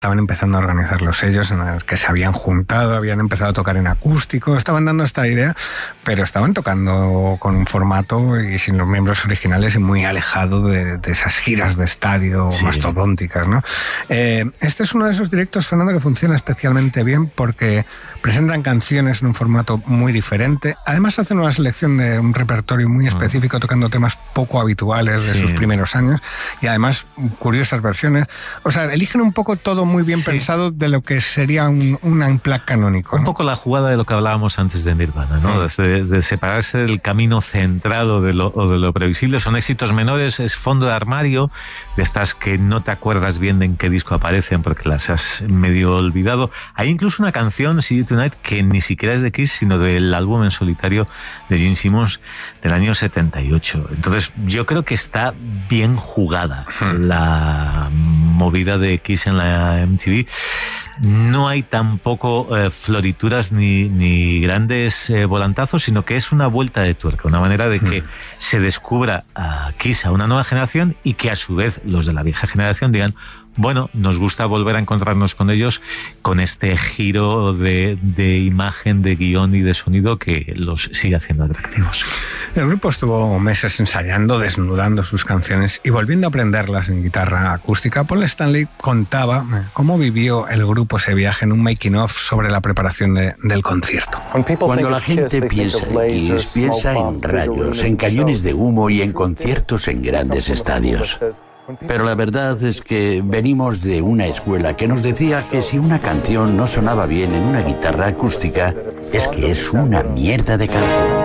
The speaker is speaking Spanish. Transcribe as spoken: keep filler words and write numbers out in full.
estaban empezando a organizar los sellos en los que se habían juntado, habían empezado a tocar en acústico, estaban dando esta idea, pero estaban tocando con un formato y sin los miembros originales y muy alejado de, de esas giras de estadio sí. mastodónticas, ¿no? Eh, este es uno de esos directos, Fernando, que funciona especialmente bien porque presentan canciones en un formato muy diferente. Además hacen una selección de un repertorio muy específico, tocando temas poco habituales de sí. sus primeros años y además curiosas versiones. O sea, eligen un poco todo muy bien sí. pensado de lo que sería un, un unplugged canónico, ¿no? Un poco la jugada de lo que hablábamos antes de Nirvana, ¿no? Sí. De, de separarse del camino centrado de lo, de lo previsible. Son éxitos menores, es fondo de armario, de estas que no te acuerdas bien de en qué disco aparecen porque las has medio olvidado. Hay incluso una canción, See You Tonight, que ni siquiera es de Kiss, sino del álbum en solitario de Gene Simmons del año setenta y ocho. Entonces, yo creo que está bien jugada hmm. la movida de Kiss en la M T V. No hay tampoco eh, florituras ni, ni grandes eh, volantazos, sino que es una vuelta de tuerca, una manera de que mm. se descubra a Kiss a una nueva generación y que a su vez los de la vieja generación digan, bueno, nos gusta volver a encontrarnos con ellos con este giro de, de imagen, de guión y de sonido que los sigue haciendo atractivos. El grupo estuvo meses ensayando, desnudando sus canciones y volviendo a aprenderlas en guitarra acústica. Paul Stanley contaba cómo vivió el grupo ese viaje en un making of sobre la preparación de, del concierto. Cuando la gente piensa en Kiss, piensa en rayos, en cañones de humo y en conciertos en grandes estadios. Pero la verdad es que venimos de una escuela que nos decía que si una canción no sonaba bien en una guitarra acústica, es que es una mierda de canción.